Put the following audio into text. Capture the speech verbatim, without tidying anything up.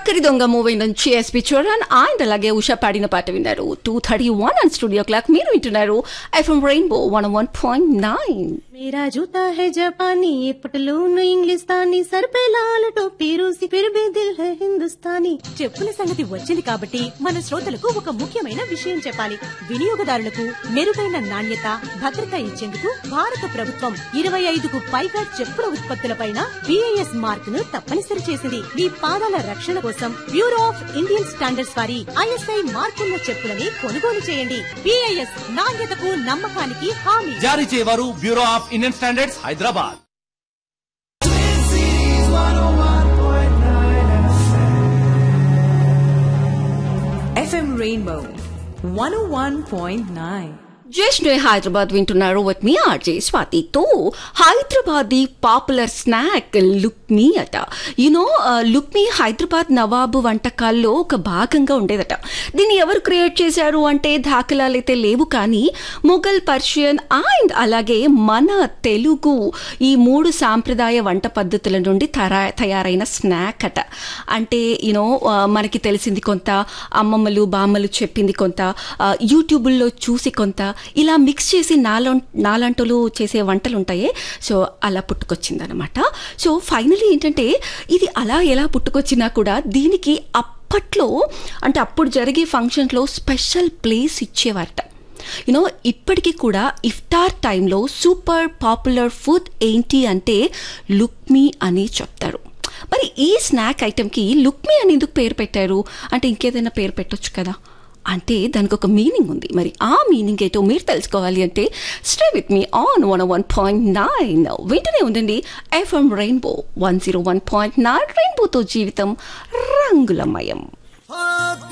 ఆఖరి దొంగ మూవీ నుంచి ఎస్పి చోరన్ అండ్ అలాగే ఉషా పాడిన పాట విన్నారు. Two thirty one and studio clock మీరు వింటున్నారు FM rainbow one one point nine. मेरा जूता है जापानी, ये पटलून इंग्लिस्तानी, सर पे लाल टोपी रूसी, फिर भी दिल है हिंदुस्तानी. చెప్పుల సంగతి వచ్చింది కాబట్టి మన శ్రోతలకు ఒక ముఖ్యమైన విషయం చెప్పాలి. వినియోగదారులకు మెరుగైన నాణ్యత, భద్రత ఇచ్చేందుకు భారత ప్రభుత్వం ఇరవై ఐదుకు పైగా చెప్పుల ఉత్పత్తులపైన బిఐఎస్ మార్క్ ను తప్పనిసరి చేసింది. మీ పాదాల రక్షణ కోసం బ్యూరో ఆఫ్ ఇండియన్ స్టాండర్డ్స్ వారి ఐఎస్ఐ మార్కున్న చెప్పులని కొనుగోలు చేయండి. బిఐఎస్ నాణ్యతకు నమ్మకానికి హామీ. జారీ చేయవారు bureau of Indian standards Hyderabad. FM rainbow one oh one point nine. Just Hyderabad వింటున్నారు with me RJ స్వాతితో. Hyderabadi popular snack లుక్మీ అట. యూనో లుక్మీ హైదరాబాద్ నవాబు వంటకాల్లో ఒక భాగంగా ఉండేదట. దీన్ని ఎవరు క్రియేట్ చేశారు అంటే దాఖలాలు అయితే లేవు, కానీ మొఘల్, పర్షియన్ అండ్ అలాగే మన తెలుగు ఈ మూడు సాంప్రదాయ వంట పద్ధతుల నుండి తరా తయారైన స్నాక్ అట. అంటే యూనో మనకి తెలిసింది కొంత, అమ్మమ్మలు బామ్మలు చెప్పింది కొంత, యూట్యూబుల్లో చూసి కొంత, ఇలా మిక్స్ చేసి నాలో నాలంటలు చేసే వంటలు ఉంటాయే, సో అలా పుట్టుకొచ్చిందనమాట. సో ఫైనలీ ఏంటంటే ఇది అలా ఎలా పుట్టుకొచ్చినా కూడా దీనికి అప్పట్లో అంటే అప్పుడు జరిగే ఫంక్షన్లో స్పెషల్ ప్లేస్ ఇచ్చేవారట. యూనో ఇప్పటికీ కూడా ఇఫ్తార్ టైంలో సూపర్ పాపులర్ ఫుడ్ ఏంటి అంటే లుక్మీ అని చెప్తారు. మరి ఈ స్నాక్ ఐటెంకి లుక్మీ అని ఎందుకు పేరు పెట్టారు అంటే ఇంకేదైనా పేరు పెట్టొచ్చు కదా అంటే దానికి ఒక మీనింగ్ ఉంది. మరి ఆ మీనింగ్ ఏంటో మీరు తెలుసుకోవాలి అంటే stay with me on one one point nine. వెంటనే ఉండండి FM rainbow one zero one point nine. రెయిన్బోతో జీవితం రంగులమయం.